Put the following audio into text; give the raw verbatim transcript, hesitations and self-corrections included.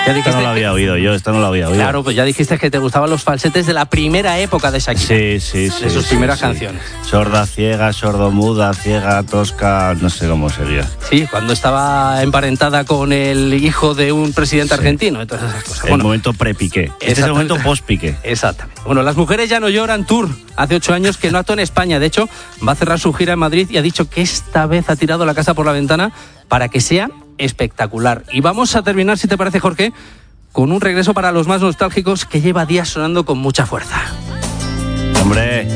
Ya dijiste Esto no lo había oído yo, esto no lo había oído. Claro, pues ya dijiste que te gustaban los falsetes de la primera época de Shakira. Sí, sí, sí. De sus sí, primeras sí. canciones. Sorda, ciega, sordomuda, ciega, tosca, no sé cómo sería. Sí, cuando estaba emparentada con el hijo de un presidente Sí. argentino y todas esas cosas. El Bueno, momento pre-Piqué. Este es el momento post-Piqué. exactamente. Bueno, Las Mujeres Ya No Lloran Tour. Hace ocho años que no actuó en España. De hecho, va a cerrar su gira en Madrid y ha dicho que esta vez ha tirado la casa por la ventana para que sea espectacular. Y vamos a terminar, si te parece, Jorge, con un regreso para los más nostálgicos que lleva días sonando con mucha fuerza. Hombre...